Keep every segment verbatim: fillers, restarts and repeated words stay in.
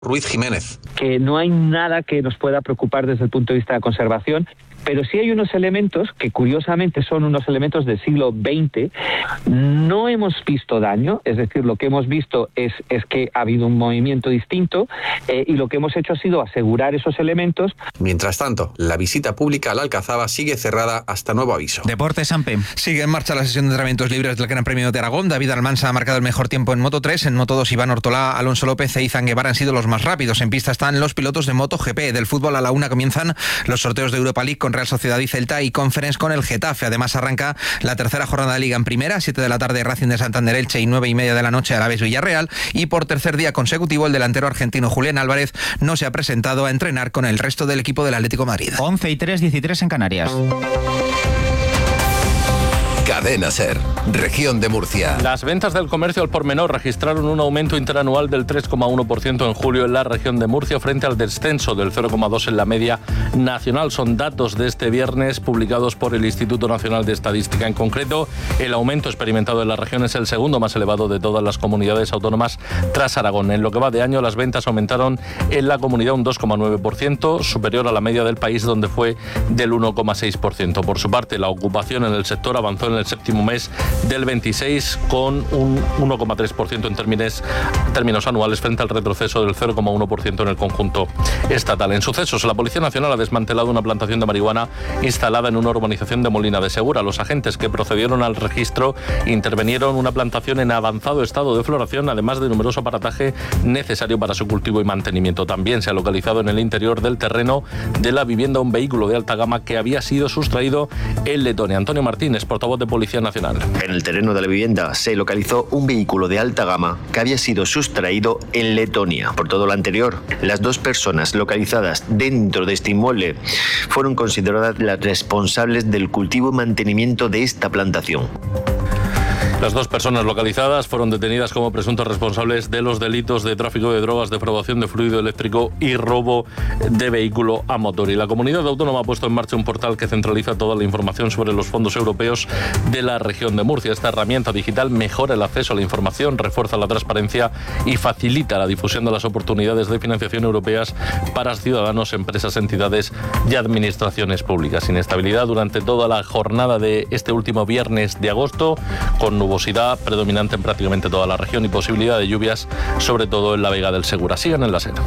Ruiz Jiménez. Que no hay nada que nos pueda preocupar desde el punto de vista de la conservación, pero sí hay unos elementos que curiosamente son unos elementos del siglo veinte. No hemos visto daño, es decir, lo que hemos visto es, es que ha habido un movimiento distinto eh, y lo que hemos hecho ha sido asegurar esos elementos. Mientras tanto, la visita pública a la Alcazaba sigue cerrada hasta nuevo aviso. Deportes, Sampe. Sigue en marcha la sesión de entrenamientos libres del Gran Premio de Aragón. David Almansa ha marcado el mejor tiempo en Moto tres. En Moto dos, Iván Ortolá, Alonso López e Izan Guevara han sido los más rápidos. En pista están los pilotos de MotoGP. Del fútbol a la una comienzan los sorteos de Europa League con Real Sociedad y Celta y Conference con el Getafe. Además arranca la tercera jornada de Liga en Primera, siete de la tarde Racing de Santander Elche y nueve y media de la noche Alavés Villarreal. Y por tercer día consecutivo el delantero argentino Julián Álvarez no se ha presentado a entrenar con el resto del equipo del Atlético de Madrid. once y tres, dieciséis en Canarias. Cadena SER, Región de Murcia. Las ventas del comercio al por menor registraron un aumento interanual del tres coma uno por ciento en julio en la región de Murcia frente al descenso del cero coma dos por ciento en la media nacional. Son datos de este viernes publicados por el Instituto Nacional de Estadística. En concreto, el aumento experimentado en la región es el segundo más elevado de todas las comunidades autónomas tras Aragón. En lo que va de año, las ventas aumentaron en la comunidad un dos coma nueve por ciento, superior a la media del país, donde fue del uno coma seis por ciento. Por su parte, la ocupación en el sector avanzó en el séptimo mes del veintiséis con un uno coma tres por ciento en términos, términos anuales frente al retroceso del cero coma uno por ciento en el conjunto estatal. En sucesos, la Policía Nacional ha desmantelado una plantación de marihuana instalada en una urbanización de Molina de Segura. Los agentes que procedieron al registro intervinieron una plantación en avanzado estado de floración, además de numeroso aparataje necesario para su cultivo y mantenimiento. También se ha localizado en el interior del terreno de la vivienda un vehículo de alta gama que había sido sustraído en Letonia. Antonio Martínez, portavoz de Policía Nacional. En el terreno de la vivienda se localizó un vehículo de alta gama que había sido sustraído en Letonia. Por todo lo anterior, las dos personas localizadas dentro de este inmueble fueron consideradas las responsables del cultivo y mantenimiento de esta plantación. Las dos personas localizadas fueron detenidas como presuntos responsables de los delitos de tráfico de drogas, defraudación de fluido eléctrico y robo de vehículo a motor. Y la comunidad autónoma ha puesto en marcha un portal que centraliza toda la información sobre los fondos europeos de la región de Murcia. Esta herramienta digital mejora el acceso a la información, refuerza la transparencia y facilita la difusión de las oportunidades de financiación europeas para ciudadanos, empresas, entidades y administraciones públicas. Inestabilidad durante toda la jornada de este último viernes de agosto, con nubosidad predominante en prácticamente toda la región y posibilidad de lluvias, sobre todo en la Vega del Segura. Sigan en la SER.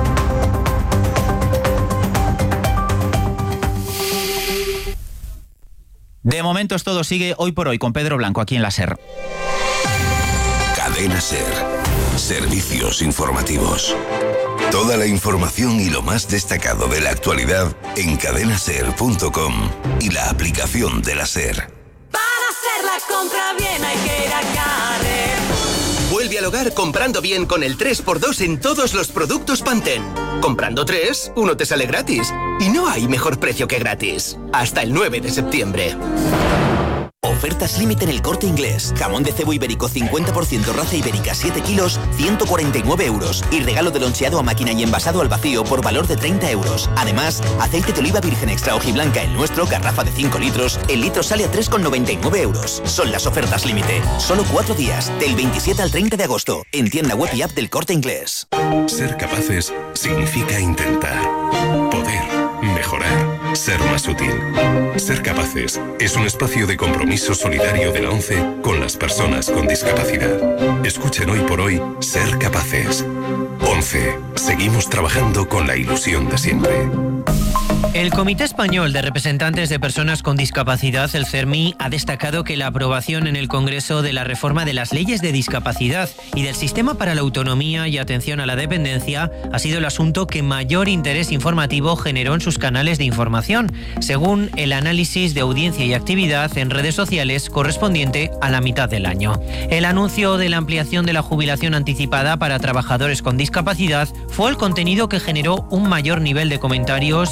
De momento es todo, sigue hoy por hoy con Pedro Blanco aquí en la SER. Cadena SER. Servicios informativos. Toda la información y lo más destacado de la actualidad en cadena ser punto com y la aplicación de la SER. La compra bien hay que ir a Carrer. Vuelve al hogar comprando bien con el tres por dos en todos los productos Pantene. Comprando tres, uno te sale gratis. Y no hay mejor precio que gratis. Hasta el nueve de septiembre. Ofertas límite en El Corte Inglés. Jamón de cebo ibérico cincuenta por ciento raza ibérica siete kilos, ciento cuarenta y nueve euros. Y regalo de loncheado a máquina y envasado al vacío por valor de treinta euros. Además, aceite de oliva virgen extra hojiblanca el nuestro, garrafa de cinco litros. El litro sale a tres con noventa y nueve euros. Son las ofertas límite. Solo cuatro días, del veintisiete al treinta de agosto. En tienda web y app del Corte Inglés. Ser capaces significa intentar. Poder. Mejorar. Ser más útil. Ser Capaces es un espacio de compromiso solidario de la ONCE con las personas con discapacidad. Escuchen hoy por hoy Ser Capaces. ONCE. Seguimos trabajando con la ilusión de siempre. El Comité Español de Representantes de Personas con Discapacidad, el CERMI, ha destacado que la aprobación en el Congreso de la reforma de las leyes de discapacidad y del sistema para la autonomía y atención a la dependencia ha sido el asunto que mayor interés informativo generó en sus canales de información, según el análisis de audiencia y actividad en redes sociales correspondiente a la mitad del año. El anuncio de la ampliación de la jubilación anticipada para trabajadores con discapacidad fue el contenido que generó un mayor nivel de comentarios y compartidos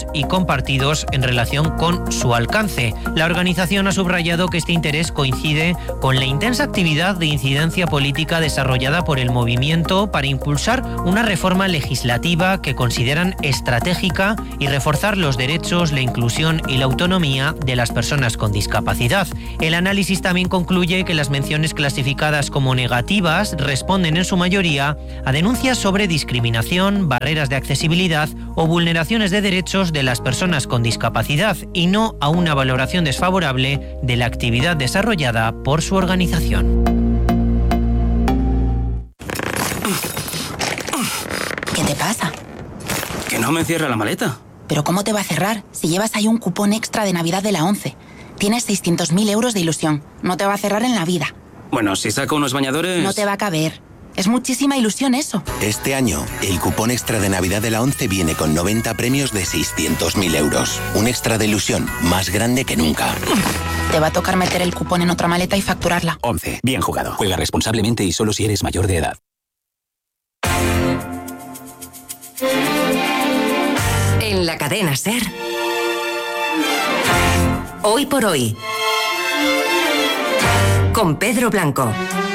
compartidos en relación con su alcance. La organización ha subrayado que este interés coincide con la intensa actividad de incidencia política desarrollada por el movimiento para impulsar una reforma legislativa que consideran estratégica y reforzar los derechos, la inclusión y la autonomía de las personas con discapacidad. El análisis también concluye que las menciones clasificadas como negativas responden en su mayoría a denuncias sobre discriminación, barreras de accesibilidad o vulneraciones de derechos de las personas con discapacidad y no a una valoración desfavorable de la actividad desarrollada por su organización. ¿Qué te pasa? Que no me cierra la maleta. ¿Pero cómo te va a cerrar si llevas ahí un cupón extra de Navidad de la ONCE? Tienes seiscientos mil euros de ilusión. No te va a cerrar en la vida. Bueno, si saco unos bañadores... No te va a caber. Es muchísima ilusión eso. Este año, el cupón extra de Navidad de la ONCE viene con noventa premios de seiscientos mil euros. Un extra de ilusión más grande que nunca. Te va a tocar meter el cupón en otra maleta y facturarla. ONCE. Bien jugado. Juega responsablemente y solo si eres mayor de edad. En la cadena SER. Hoy por hoy. Con Pedro Blanco.